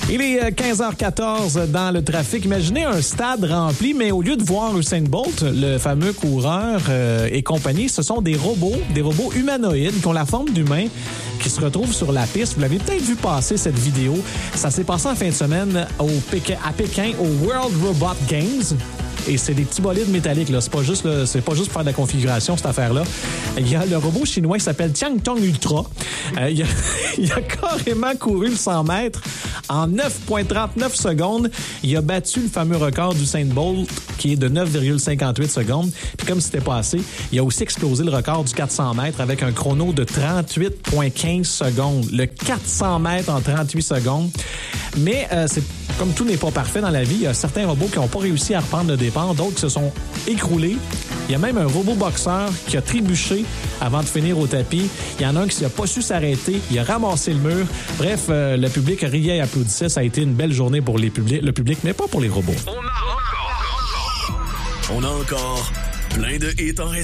Il est 15h14 dans le trafic. Imaginez un stade rempli, mais au lieu de voir Usain Bolt, le fameux coureur et compagnie, ce sont des robots humanoïdes qui ont la forme d'humains qui se retrouvent sur la piste. Vous l'avez peut-être vu passer cette vidéo. Ça s'est passé en fin de semaine à Pékin, au World Robot Games. Et c'est des petits bolides métalliques, là. C'est pas juste pour faire de la configuration, cette affaire-là. Il y a le robot chinois qui s'appelle Tiang Tong Ultra. Il a carrément couru le 100 mètres en 9,39 secondes. Il a battu le fameux record d'Usain Bolt, qui est de 9,58 secondes. Puis comme c'était pas assez, il a aussi explosé le record du 400 mètres avec un chrono de 38,15 secondes. Le 400 mètres en 38 secondes. Mais comme tout n'est pas parfait dans la vie, il y a certains robots qui n'ont pas réussi à reprendre le départ, d'autres qui se sont écroulés. Il y a même un robot boxeur qui a trébuché avant de finir au tapis. Il y en a un qui n'a pas su s'arrêter. Il a ramassé le mur. Bref, le public riait et applaudissait. Ça a été une belle journée pour le public, mais pas pour les robots. On a encore plein de hits en